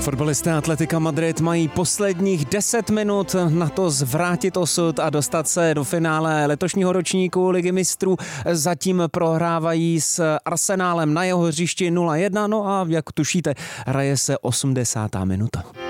Fotbalisté Atletika Madrid mají posledních 10 minut na to zvrátit osud a dostat se do finále letošního ročníku Ligy mistrů. Zatím prohrávají s Arsenálem na jeho hřišti 0-1, no a jak tušíte, hraje se 80. minuta.